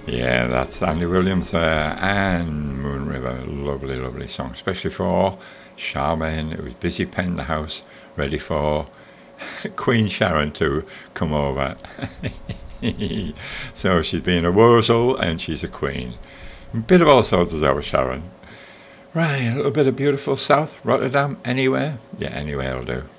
Yeah, that's Andy Williams there, and Moon River. Lovely, lovely song, especially for Charmaine, who was busy painting the house, ready for Queen Sharon to come over. So she's being a Wurzel and she's a queen. A bit of all sorts is our Sharon. Right, a little bit of beautiful South Rotterdam. Anywhere? Yeah, anywhere will do.